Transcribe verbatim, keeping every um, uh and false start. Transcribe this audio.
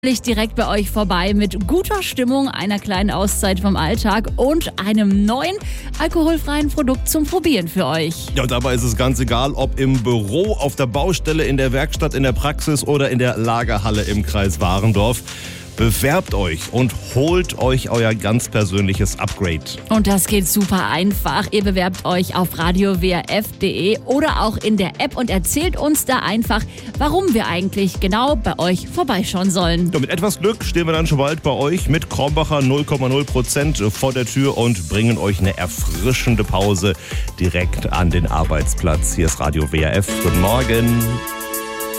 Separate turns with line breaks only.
direkt bei euch vorbei mit guter Stimmung, einer kleinen Auszeit vom Alltag und einem neuen alkoholfreien Produkt zum Probieren für euch.
Ja, und dabei ist es ganz egal, ob im Büro, auf der Baustelle, in der Werkstatt, in der Praxis oder in der Lagerhalle im Kreis Warendorf. Bewerbt euch und holt euch euer ganz persönliches Upgrade.
Und das geht super einfach. Ihr bewerbt euch auf radio w r f punkt d e oder auch in der App und erzählt uns da einfach, warum wir eigentlich genau bei euch vorbeischauen sollen.
Ja, mit etwas Glück stehen wir dann schon bald bei euch mit Krombacher null Komma null Prozent vor der Tür und bringen euch eine erfrischende Pause direkt an den Arbeitsplatz. Hier ist Radio W R F. Guten Morgen.